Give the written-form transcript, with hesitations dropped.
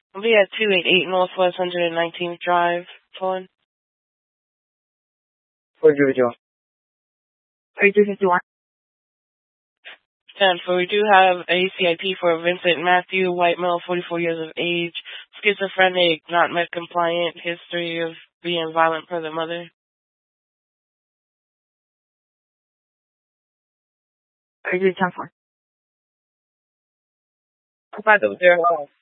I'll be at 288 Northwest 119th Drive, Torn. 4251. 4251. 10. For we do have a CIP for Vincent Matthew, white male, 44 years of age, schizophrenic, not med compliant, history of being violent per the mother. 4210-4. 5005.